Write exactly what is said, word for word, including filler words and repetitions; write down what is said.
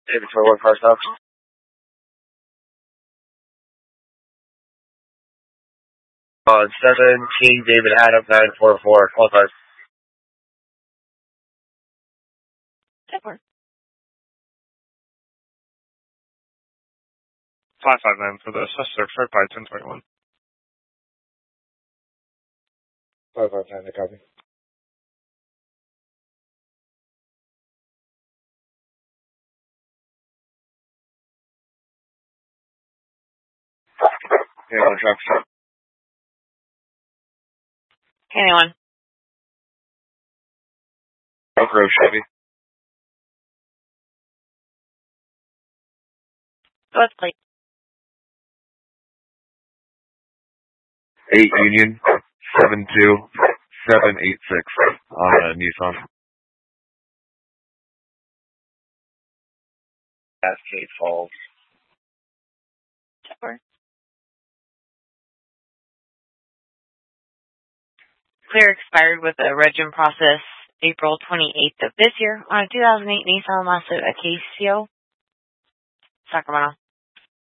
David twenty-one car stop. On seventeen, David Adam, nine four four, call time. five five nine for the assessor for by ten twenty-one. five five nine, I copy. Yeah, on traffic stop. Anyone? Oak Grove Chevy. What's plate? eight Union, seven two seven eight six on uh, Nissan. Cascade Falls. Sure. Clear expired with a regen process April twenty-eighth of this year on a two thousand eight Nissan Mazda Acacio, Sacramento.